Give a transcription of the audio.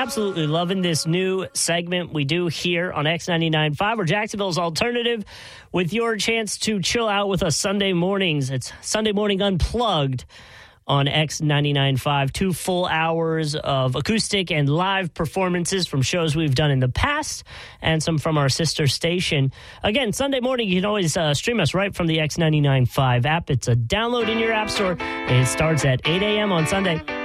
absolutely loving this new segment we do here on X99.5, or Jacksonville's alternative, with your chance to chill out with us Sunday mornings. It's Sunday Morning Unplugged on X99.5. 2 full hours of acoustic and live performances from shows we've done in the past and some from our sister station. Again, Sunday morning, you can always stream us right from the X99.5 app. It's a download in your app store. It starts at 8 a.m. on Sunday.